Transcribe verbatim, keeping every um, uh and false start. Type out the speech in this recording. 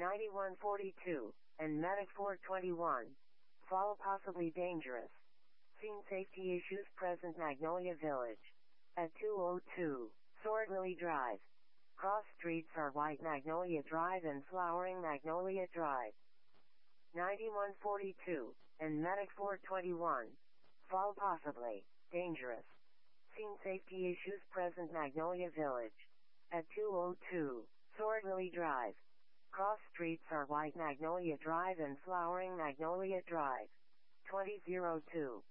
ninety-one forty-two, and Medic four twenty-one. Fall possibly dangerous. Scene safety issues present Magnolia Village. At two oh two, Sword Lily Drive. Cross streets are White Magnolia Drive and Flowering Magnolia Drive. ninety-one forty-two, and Medic four twenty-one. Fall possibly dangerous. Scene safety issues present Magnolia Village. At two oh two, Sword Lily Drive. Cross streets are White Magnolia Drive and Flowering Magnolia Drive. twenty oh two,